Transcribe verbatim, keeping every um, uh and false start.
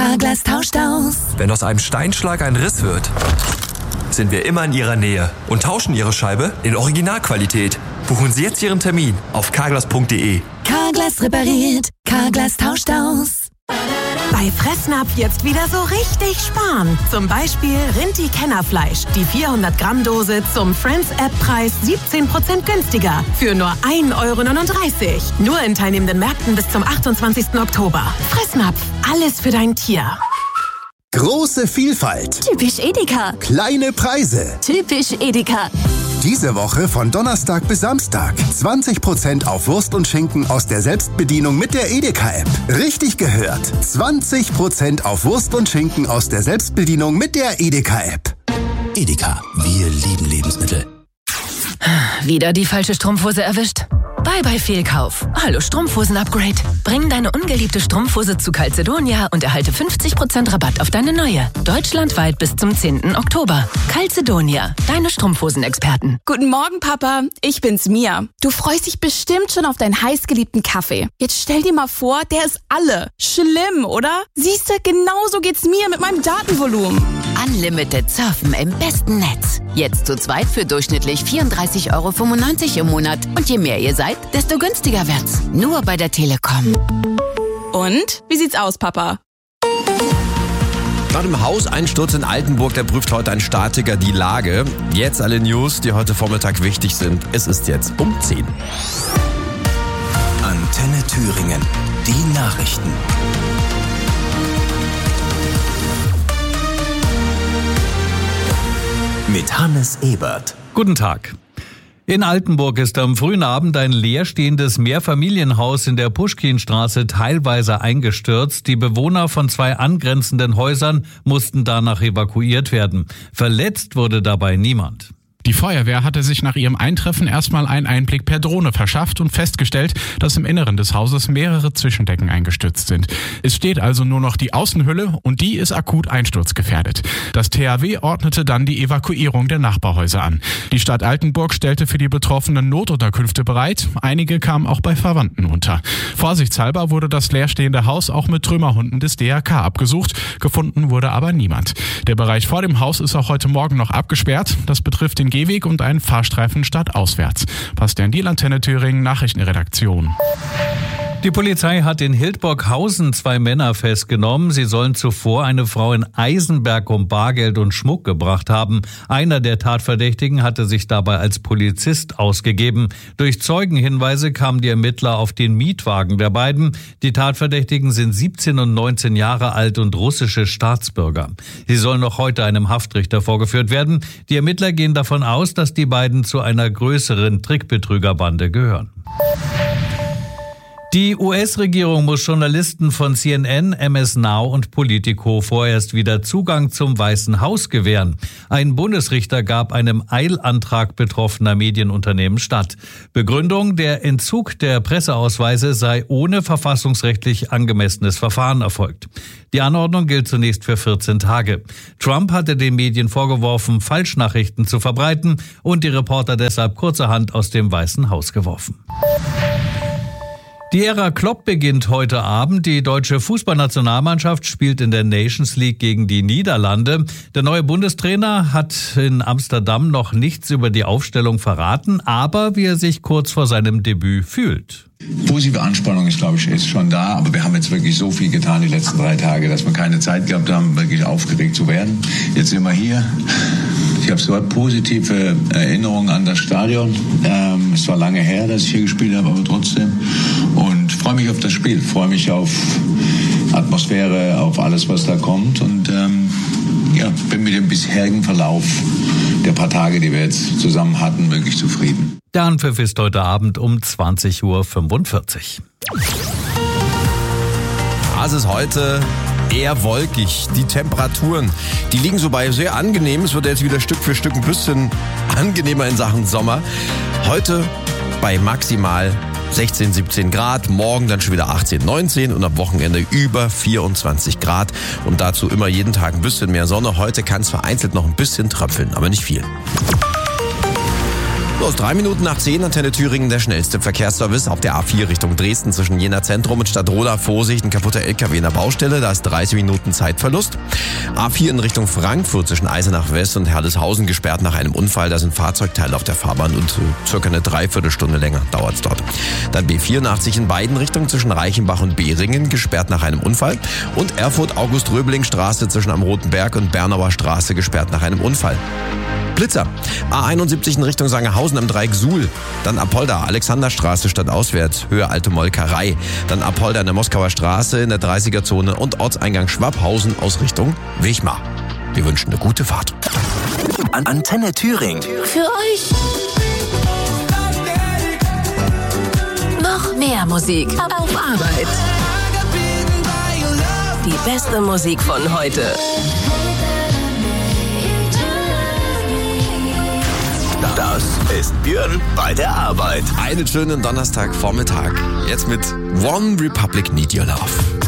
Carglass tauscht aus. Wenn aus einem Steinschlag ein Riss wird, sind wir immer in Ihrer Nähe und tauschen Ihre Scheibe in Originalqualität. Buchen Sie jetzt Ihren Termin auf carglass punkt de. Carglass repariert, Carglass tauscht aus. Bei Fressnapf jetzt wieder so richtig sparen. Zum Beispiel Rinti-Kennerfleisch. Die vierhundert Gramm Dose zum Friends-App-Preis siebzehn Prozent günstiger. Für nur ein Euro neununddreißig. Nur in teilnehmenden Märkten bis zum achtundzwanzigsten Oktober. Fressnapf. Alles für dein Tier. Große Vielfalt. Typisch Edeka. Kleine Preise. Typisch Edeka. Diese Woche von Donnerstag bis Samstag. zwanzig Prozent auf Wurst und Schinken aus der Selbstbedienung mit der Edeka-App. Richtig gehört. zwanzig Prozent auf Wurst und Schinken aus der Selbstbedienung mit der Edeka-App. Edeka, wir lieben Lebensmittel. Wieder die falsche Strumpfhose erwischt? Bye bye Fehlkauf. Hallo Strumpfhosen-Upgrade. Bring deine ungeliebte Strumpfhose zu Calzedonia und erhalte fünfzig Prozent Rabatt auf deine neue. Deutschlandweit bis zum zehnten Oktober. Calzedonia, deine Strumpfhosen-Experten. Guten Morgen, Papa. Ich bin's, Mia. Du freust dich bestimmt schon auf deinen heißgeliebten Kaffee. Jetzt stell dir mal vor, der ist alle. Schlimm, oder? Siehste, genauso geht's mir mit meinem Datenvolumen. Unlimited Surfen im besten Netz. Jetzt zu zweit für durchschnittlich vierunddreißig Euro fünfundneunzig im Monat. Und je mehr ihr seid, desto günstiger wird's. Nur bei der Telekom. Und? Wie sieht's aus, Papa? Nach dem Hauseinsturz in Altenburg, da prüft heute ein Statiker die Lage. Jetzt alle News, die heute Vormittag wichtig sind. Es ist jetzt um zehn. Antenne Thüringen. Die Nachrichten. Mit Hannes Ebert. Guten Tag. In Altenburg ist am frühen Abend ein leerstehendes Mehrfamilienhaus in der Puschkinstraße teilweise eingestürzt. Die Bewohner von zwei angrenzenden Häusern mussten danach evakuiert werden. Verletzt wurde dabei niemand. Die Feuerwehr hatte sich nach ihrem Eintreffen erstmal einen Einblick per Drohne verschafft und festgestellt, dass im Inneren des Hauses mehrere Zwischendecken eingestürzt sind. Es steht also nur noch die Außenhülle und die ist akut einsturzgefährdet. Das T H W ordnete dann die Evakuierung der Nachbarhäuser an. Die Stadt Altenburg stellte für die Betroffenen Notunterkünfte bereit. Einige kamen auch bei Verwandten unter. Vorsichtshalber wurde das leerstehende Haus auch mit Trümmerhunden des D R K abgesucht. Gefunden wurde aber niemand. Der Bereich vor dem Haus ist auch heute Morgen noch abgesperrt. Das betrifft den Gehweg und einen Fahrstreifen stadtauswärts. Bastian Diel, Antenne Thüringen, Nachrichtenredaktion. Die Polizei hat in Hildburghausen zwei Männer festgenommen. Sie sollen zuvor eine Frau in Eisenberg um Bargeld und Schmuck gebracht haben. Einer der Tatverdächtigen hatte sich dabei als Polizist ausgegeben. Durch Zeugenhinweise kamen die Ermittler auf den Mietwagen der beiden. Die Tatverdächtigen sind siebzehn und neunzehn Jahre alt und russische Staatsbürger. Sie sollen noch heute einem Haftrichter vorgeführt werden. Die Ermittler gehen davon aus, dass die beiden zu einer größeren Trickbetrügerbande gehören. Die U S-Regierung muss Journalisten von C N N, M S Now und Politico vorerst wieder Zugang zum Weißen Haus gewähren. Ein Bundesrichter gab einem Eilantrag betroffener Medienunternehmen statt. Begründung: Der Entzug der Presseausweise sei ohne verfassungsrechtlich angemessenes Verfahren erfolgt. Die Anordnung gilt zunächst für vierzehn Tage. Trump hatte den Medien vorgeworfen, Falschnachrichten zu verbreiten und die Reporter deshalb kurzerhand aus dem Weißen Haus geworfen. Die Ära Klopp beginnt heute Abend. Die deutsche Fußballnationalmannschaft spielt in der Nations League gegen die Niederlande. Der neue Bundestrainer hat in Amsterdam noch nichts über die Aufstellung verraten, aber wie er sich kurz vor seinem Debüt fühlt. Positive Anspannung ist, glaube ich, ist schon da, aber wir haben jetzt wirklich so viel getan die letzten drei Tage, dass wir keine Zeit gehabt haben, wirklich aufgeregt zu werden. Jetzt sind wir hier. Ich habe so positive Erinnerungen an das Stadion. Ähm, es war lange her, dass ich hier gespielt habe, aber trotzdem. Und freue mich auf das Spiel, freue mich auf Atmosphäre, auf alles, was da kommt. Und ähm, ja, bin mit dem bisherigen Verlauf der paar Tage, die wir jetzt zusammen hatten, wirklich zufrieden. Der Anpfiff ist heute Abend um zwanzig Uhr fünfundvierzig. Es ist heute eher wolkig. Die Temperaturen, die liegen so bei sehr angenehm. Es wird jetzt wieder Stück für Stück ein bisschen angenehmer in Sachen Sommer. Heute bei maximal sechzehn, siebzehn Grad, morgen dann schon wieder achtzehn, neunzehn und am Wochenende über vierundzwanzig Grad. Und dazu immer jeden Tag ein bisschen mehr Sonne. Heute kann es vereinzelt noch ein bisschen tröpfeln, aber nicht viel. Los, drei Minuten nach zehn, Antenne Thüringen, der schnellste Verkehrsservice auf der A vier Richtung Dresden zwischen Jena Zentrum und Stadtroda. Vorsicht, ein kaputter L K W in der Baustelle, da ist dreißig Minuten Zeitverlust. A vier in Richtung Frankfurt zwischen Eisenach West und Herleshausen gesperrt nach einem Unfall. Da sind Fahrzeugteile auf der Fahrbahn und äh, circa eine Dreiviertelstunde länger dauert es dort. Dann B vierundachtzig in beiden Richtungen zwischen Reichenbach und Behringen gesperrt nach einem Unfall. Und Erfurt-August-Röbeling-Straße zwischen am Roten Berg und Bernauer Straße gesperrt nach einem Unfall. Blitzer. A einundsiebzig in Richtung Sangerhausen am Dreieck Suhl. Dann Apolda, Alexanderstraße stadtauswärts, Höhe Alte Molkerei. Dann Apolda in der Moskauer Straße in der dreißiger-Zone und Ortseingang Schwabhausen aus Richtung Wichmar. Wir wünschen eine gute Fahrt. An Antenne Thüringen. Für euch. Noch mehr Musik auf Arbeit. Die beste Musik von heute. Das ist Björn bei der Arbeit. Einen schönen Donnerstagvormittag. Jetzt mit One Republic Need Your Love.